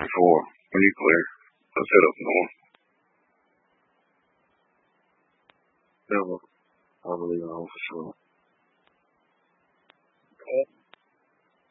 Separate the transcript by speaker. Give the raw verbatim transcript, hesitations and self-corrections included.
Speaker 1: four. When you clear, let's head up north.
Speaker 2: Yeah, well, I believe I know for sure.